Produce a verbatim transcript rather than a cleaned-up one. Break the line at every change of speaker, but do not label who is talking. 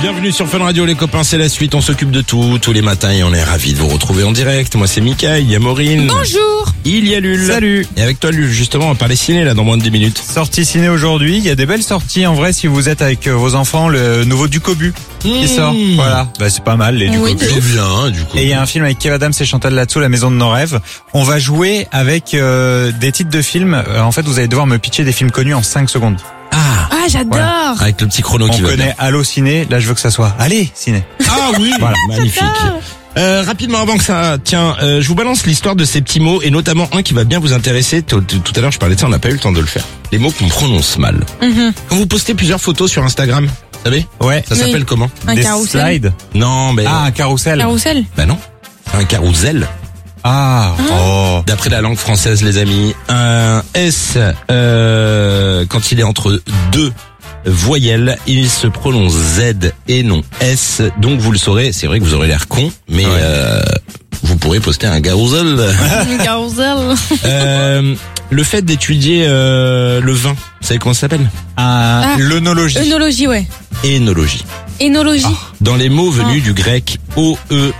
Bienvenue sur Fun Radio les copains, c'est la suite, on s'occupe de tout, tous les matins et on est ravis de vous retrouver en direct. Moi c'est Mickaël, il y a Maureen.
Bonjour.
Il y a Lul.
Salut.
Et avec toi Lul, justement, on va parler ciné là dans moins de dix minutes.
Sortie ciné aujourd'hui, il y a des belles sorties en vrai si vous êtes avec vos enfants, le nouveau Ducobu qui sort. Voilà, bah, c'est pas mal les
Oui,
Ducobu.
C'est bien, hein, du coup.
Et il y a un film avec Kev Adams et Chantal Latsou, La Maison de nos rêves. On va jouer avec euh, des titres de films. Euh, en fait, vous allez devoir me pitcher des films connus en cinq secondes.
Ah,
Ah, j'adore.
Voilà.
avec le petit chrono
On
qui va
connaît
bien.
Allo Ciné, là je veux que ça soit Allez Ciné.
Ah oui,
Voilà.
magnifique. Euh, rapidement avant que ça, tiens, euh, je vous balance l'histoire de ces petits mots et notamment un qui va bien vous intéresser. Tout, tout à l'heure je parlais de ça, on n'a pas eu le temps de le faire. Les mots qu'on prononce mal.
Mhm.
Quand vous postez plusieurs photos sur Instagram, vous savez,
Ouais.
ça
Oui.
s'appelle comment?
Un
des
carrousel.
slides.
Non, mais
Ah, un carrousel.
Carrousel.
bah non, un carrousel.
Ah. Oh.
D'après la langue française, les amis, un S, euh, quand il est entre deux voyelles, il se prononce Z et non S. Donc vous le saurez, c'est vrai que vous aurez l'air con, mais
Ouais.
euh, vous pourrez poster un carrousel.
Un carrousel.
euh, le fait d'étudier euh, le vin, vous savez comment ça s'appelle?
Un
Ah.
l'œnologie.
Œnologie, ouais.
Énologie.
Énologie.
Dans les mots venus du grec O E